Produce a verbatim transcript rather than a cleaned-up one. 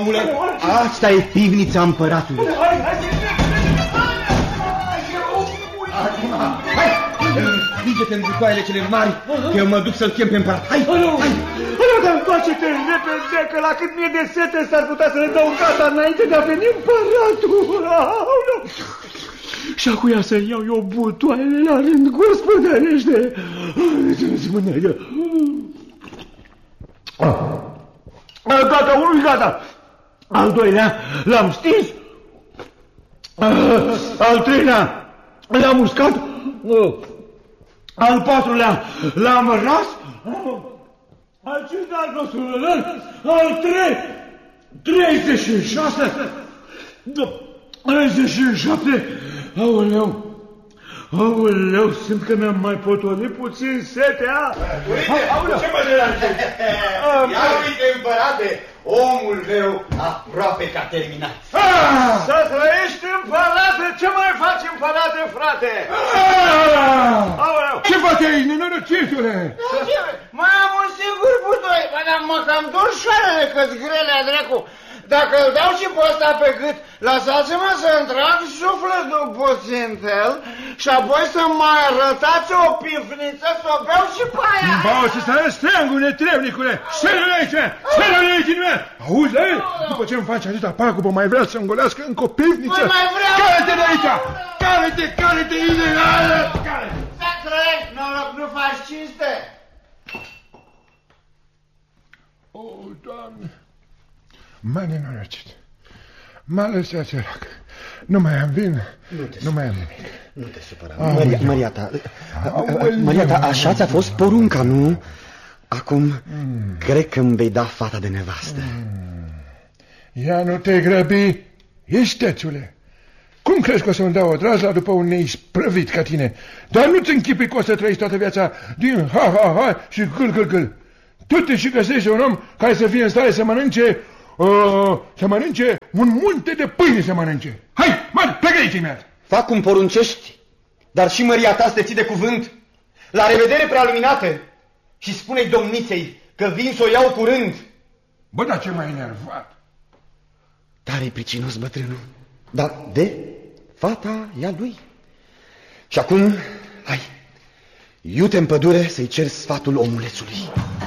omule, asta e pivnița împăratului. Acum, hai, vinge-te în bucoaiele cele mari, că eu mă duc să-l chem pe împărat. Hai, hai! Hai, dar întoarce-te repede, că la cât mie de sete s-ar putea să le dau în casa înainte de a veni împăratul. Și acuia să iau eu butoaiele la rând, gospodărește. Gata, unul gata. Al doilea l-am stins. Al treilea l-am uscat. Al patrulea l-am ras. Al cincilea nostru, al trei, treizeci și șase, treizeci și șapte, aoleu, aoleu, simt că mi-am mai potolit puțin setea. Uite, ce mă deranjezi? Ia uite, împărate, omul meu aproape că a terminat. Să trăiești, împărate, ce mai faci, împărate, frate? Ce faci aici, nenorocitule? Mai am un singur butoi, dar mă cam dor șoarele că-s grele, dracu. Dacă îl dau și pe ăsta pe gât, lăsați-mă să-mi trag sufletul puțin pe el și apoi să mai arătați o pifniță să o beau și pe aia. Bau, ce stai steangul, netrebnicule! Șeră-l aici, șeră-l aici din mea! Auzi, la el? După ce îmi faci atâta pagubă, mai vrea să-mi golească încă o pivniță? Mai vreau! Care-te de aici! Care-te, care-te, ilegală! Care-te! Să trăiești, noroc, nu faci cinste! O, Doamne! M-a nenorocit. M-a lăsat sărac. Nu mai am vin, nu, nu mai am nimic. Nu te supăra. Maria, Maria ta, Maria ta, așa ți-a fost porunca, nu? Acum, mm. cred că îmi vei da fata de nevastă. Mm. Ia nu te grăbi, istețule. Cum crezi că o să-mi dau o drazla după un neisprăvit ca tine? Dar nu-ți închipui că o să trăiești toată viața din ha-ha-ha și gâl-gâl-gâl. Tu te și găsești un om care să fie în stare să mănânce... Uh, să mănânce un munte de pâine să mănânce. Hai, mă, plecă aici imediat. Fac cum poruncești, dar și măria ta să te ții de cuvânt. La revedere, prealuminată, și spune-i domniței că vin să o iau curând. Bă, dar ce mai enervat. Tare-i pricinos bătrânul, dar de fata e a lui. Și acum, hai, iute în pădure să-i cer sfatul omulețului.